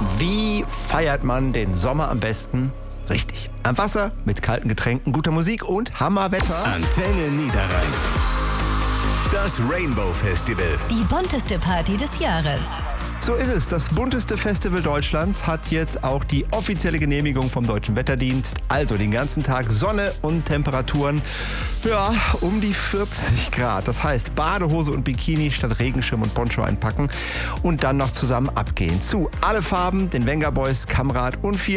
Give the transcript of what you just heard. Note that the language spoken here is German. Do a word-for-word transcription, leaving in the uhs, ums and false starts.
Wie feiert man den Sommer am besten? Richtig. Am Wasser, mit kalten Getränken, guter Musik und Hammerwetter. Antenne Niederrhein. Das Rainbow Festival. Die bunteste Party des Jahres. So ist es. Das bunteste Festival Deutschlands hat jetzt auch die offizielle Genehmigung vom Deutschen Wetterdienst. Also den ganzen Tag Sonne und Temperaturen, ja, um die vierzig Grad. Das heißt, Badehose und Bikini statt Regenschirm und Poncho einpacken und dann noch zusammen abgehen. Zu Alle Farben, den Venga Boys, Kamrat und vielen